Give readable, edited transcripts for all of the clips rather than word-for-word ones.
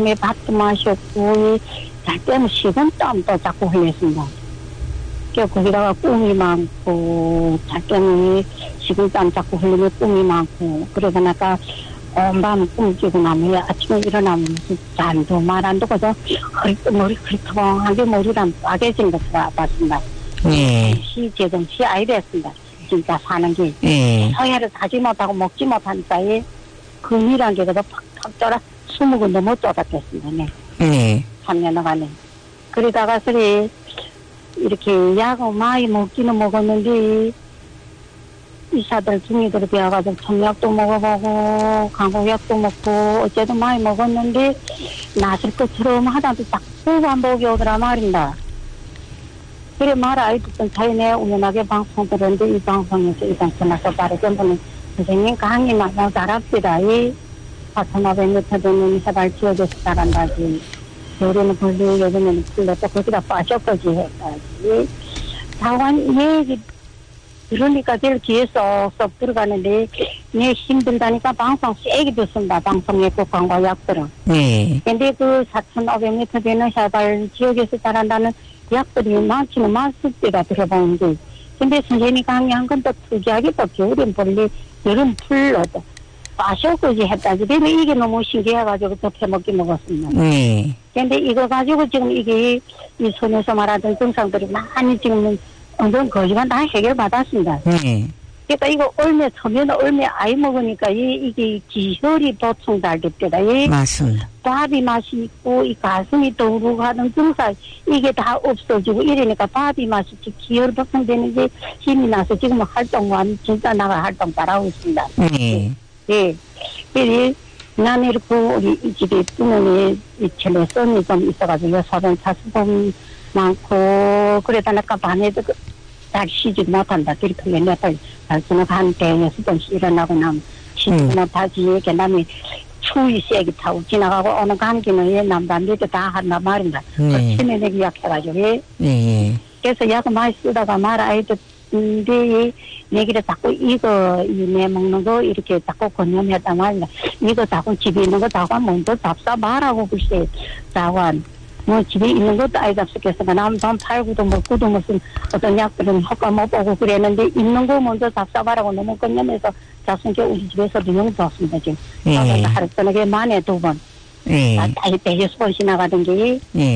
밤에 밥도 마셨고 잘 때는 식은땀도 자꾸 흘렸습니다. 거기다가 꿈이 많고 잘 때는 식은땀 자꾸 흘리면 꿈이 많고 그러다 나가 온밤 꿈꾸고 나면 아침에 일어나면 잠도 말 안 듣고서 머리 흐릿하게 머리랑 빠개진 것을 알았습니다. 시제정시 아이랬습니다. 진짜 사는 게 서해를 사지 못하고 먹지 못한 사이에 금이란 게 그래서 팍팍 쫄아 20건 넘어 쫄았겠습니다. 네. 3년 간에. 그러다가 소리 이렇게 약을 많이 먹기는 먹었는데 의사들 중이들 배워가지고 청약도 먹어보고 강국약도 먹고 어쨌든 많이 먹었는데 나설 것처럼 하다도 자꾸 반복이 오더라 말입니다. 그래 말 아이 듣던 사이에 우연하게 방송 들었는데 이 방송에서 이 방송에서 빠르게 보는 선생님 강의 너무 잘합시다. 이 4,500m 되는 해발 지역에서 잘한다지. 요리는 불리 요즘에는 불러서 거기다 빠져까지 했다지. 자관 얘기 그러니까 제일 귀에 쏙쏙 들어가는데 내 힘들다니까 방송 세게 듣습니다. 방송에 그 광고 약들은. 근데 그 4,500m 되는 해발 지역에서 잘한다는 약들이 많지는 많을 때가 들어보는데 근데 선생님이 강의한 건 또 특이하게 또 겨울엔 벌리 여름 풀러도 빠셔까지 했다지. 근데 이게 너무 신기해가지고 또 해먹기 먹었습니다. 근데 이거 가지고 지금 이게 이 손에서 말하던 증상들이 많이 지금 어떤 거지만 다 해결받았습니다. 그러니까 이거 처음에는 얼매 아이 먹으니까 이게 기혈이 보충 잘 됐대다. 맞습니다. 밥이 맛이 있고 이 가슴이 떠오르고 하는 증상 이게 다 없어지고 이러니까 밥이 맛이 기혈 보충되는 게 힘이 나서 지금 활동만 진짜 나가 활동 잘하고 있습니다. 예. 그래서 나는 이렇게 우리 이 집에 부모님이 이 텔레선이 좀 있어가지고 소변 차수분 많고 그러다 나까 밤에도 잘 쉬지 못한다. 그렇게 내가 저는 한 대에서 좀씩 일어나고 나면 쉬지 못하지. 이렇게 남이 추위 세게 타고 지나가고 오는 감기는 남담비도 다 한다 말입니다. 치매 내기 약해가지고 그래서 약을 많이 쓰다가 말 아이들 내기를 자꾸 이거 내 먹는 거 이렇게 자꾸 권유했단 말이야. 이거 자꾸 집에 있는 거 자꾸 먼저 잡사 말하고 글쎄 자관 뭐 집에 있는 것도 아이 잡수겠어. 남은 돈 팔고도 먹고도 무슨 어떤 약들은 효과 못 보고 그랬는데 있는 거 먼저 잡사 말하고 너무 권유해서 잡순 게 우리 집에서도 너무 좋습니다. 지금 하루 저녁에 만에 2번 다시 대여수번 지나가던 게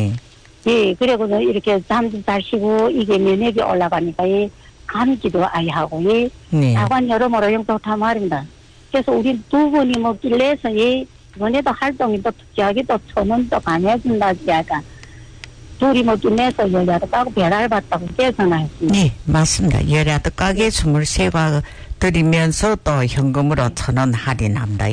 그리고 이렇게 잠도 잘 쉬고 이게 면역이 올라가니까 감기도 아예 하고 자관 여러모로 좋다 말입니다. 그래서 우리 2번이 먹길래 해서 이번에도 활동이 또 특이하게 또 천원 또 강해진다지 약간 둘이 먹길래서 여자도 까고 배달 받다고 계산했습니다. 네 맞습니다. 여자도 가게 23과 드리면서 또 현금으로 1,000원 할인합니다.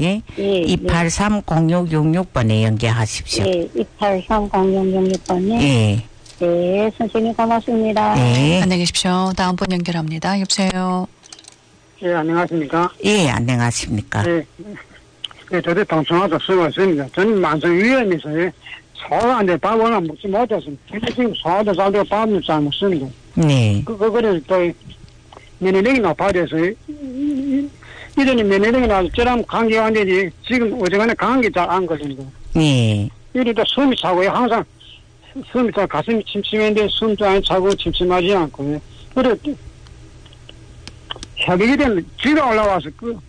2830666번에 연계하십시오. 2830666번에 네, 선생님 고맙습니다. 안녕히 계십시오. 다음 분 연결합니다. 여보세요. 안녕하십니까? 안녕하십니까? 저도 방송하다 쓰고있습니다. 저는 만성위염에서 소화하는데 밥을 먹지 못했습니다. 지금 소화도 잘 되고 밥도 잘 먹습니다. 그래서 또 면역력이 높아져서 이전에 면역력이 나서 저랑 감기가 안 되지 지금 어제간에 감기 잘 안 걸립니다. 이러다 숨이 차고요. 항상 숨이 차 가슴이 침침한데 숨도 안 차고 침침하지 않고 그래 새벽이 되면 쥐가 올라와서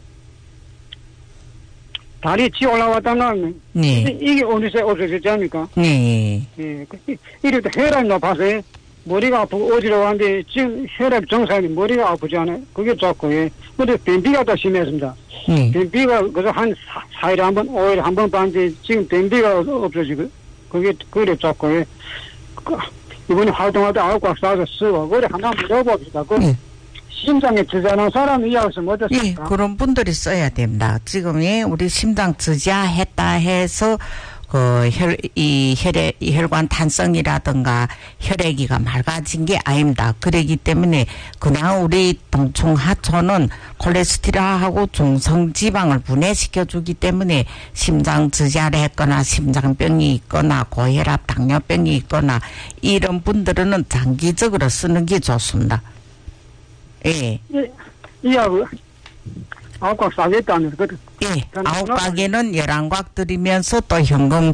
다리에 쥐 올라왔다면 이게 어느새 없어졌지 않습니까? 이래도 혈압이 높아서 머리가 아프고 어지러워하는데 지금 혈압 정상이 머리가 아프지 않아요? 그게 좋고 근데 변비가 더 심했습니다. 변비가 그래서 한 4일에 한 번, 5일에 한 번 봤는데 지금 변비가 없어지고 그게 좋고 이번에 활동하다 9꽉 싸서 쓰고 그래 하나 물어봅시다. 심장에 저자는 사람이 이야기했으면 어떻습니까? 그런 분들이 써야 됩니다. 지금 우리 심장 저자했다 해서 혈관 탄성이라든가 혈액이가 맑아진 게 아닙니다. 그러기 때문에 그냥 우리 동충 하초는 콜레스테롤하고 중성지방을 분해시켜 주기 때문에 심장 저자를 했거나 심장병이 있거나 고혈압, 당뇨병이 있거나 이런 분들은 장기적으로 쓰는 게 좋습니다. 이하고 9꽉 싸겠다는 거든. 9꽉에는 11꽉 드리면서 또 현금